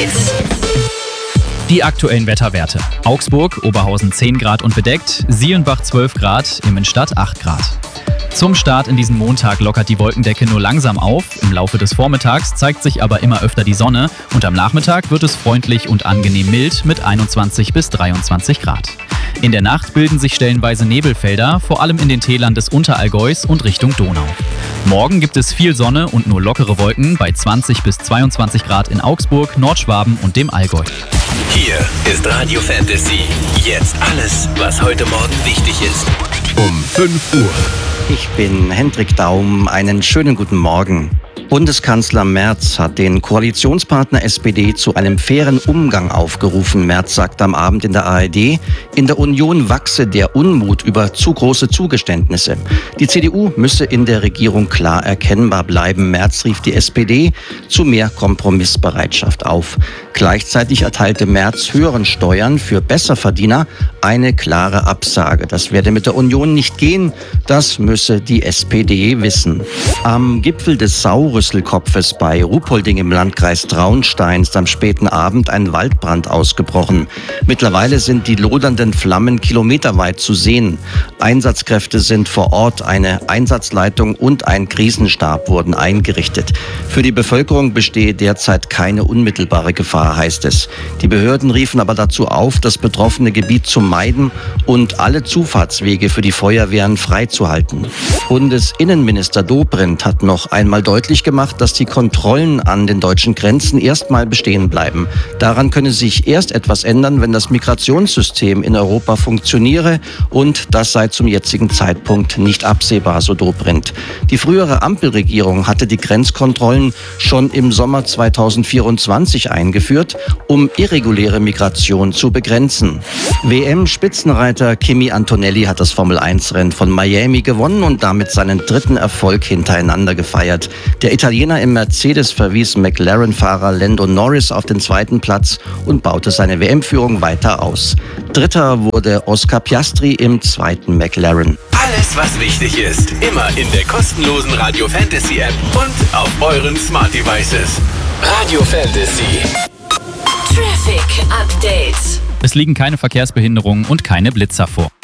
Update. Die aktuellen Wetterwerte. Augsburg, Oberhausen 10 Grad und bedeckt, Sielenbach 12 Grad, Immenstadt 8 Grad. Zum Start in diesen Montag lockert die Wolkendecke nur langsam auf. Im Laufe des Vormittags zeigt sich aber immer öfter die Sonne und am Nachmittag wird es freundlich und angenehm mild mit 21 bis 23 Grad. In der Nacht bilden sich stellenweise Nebelfelder, vor allem in den Tälern des Unterallgäus und Richtung Donau. Morgen gibt es viel Sonne und nur lockere Wolken bei 20 bis 22 Grad in Augsburg, Nordschwaben und dem Allgäu. Hier ist Radio Fantasy. Jetzt alles, was heute Morgen wichtig ist. Um 5 Uhr. Ich bin Hendrik Daum. Einen schönen guten Morgen. Bundeskanzler Merz hat den Koalitionspartner SPD zu einem fairen Umgang aufgerufen. Merz sagt am Abend in der ARD, in der Union wachse der Unmut über zu große Zugeständnisse. Die CDU müsse in der Regierung klar erkennbar bleiben. Merz rief die SPD zu mehr Kompromissbereitschaft auf. Gleichzeitig erteilte Merz höheren Steuern für Besserverdiener eine klare Absage. Das werde mit der Union nicht gehen, das müsse die SPD wissen. Am Gipfel des Sauerrüsselkopfes bei Ruhpolding im Landkreis Traunstein ist am späten Abend ein Waldbrand ausgebrochen. Mittlerweile sind die lodernden Flammen kilometerweit zu sehen. Einsatzkräfte sind vor Ort, eine Einsatzleitung und ein Krisenstab wurden eingerichtet. Für die Bevölkerung bestehe derzeit keine unmittelbare Gefahr, heißt es. Die Behörden riefen aber dazu auf, das betroffene Gebiet zu meiden und alle Zufahrtswege für die Feuerwehren freizuhalten. Bundesinnenminister Dobrindt hat noch einmal deutlich gemacht, dass die Kontrollen an den deutschen Grenzen erstmal bestehen bleiben. Daran könne sich erst etwas ändern, wenn das Migrationssystem in Europa funktioniere, und das sei zum jetzigen Zeitpunkt nicht absehbar, so Dobrindt. Die frühere Ampelregierung hatte die Grenzkontrollen schon im Sommer 2024 eingeführt, um irreguläre Migration zu begrenzen. WM-Spitzenreiter Kimi Antonelli hat das Formel-1-Rennen von Miami gewonnen und damit seinen dritten Erfolg hintereinander gefeiert. Der Italiener im Mercedes verwies McLaren-Fahrer Lando Norris auf den zweiten Platz und baute seine WM-Führung weiter aus. Dritter wurde Oscar Piastri im zweiten McLaren. Alles, was wichtig ist, immer in der kostenlosen Radio Fantasy App und auf euren Smart Devices. Radio Fantasy. Traffic Update. Es liegen keine Verkehrsbehinderungen und keine Blitzer vor.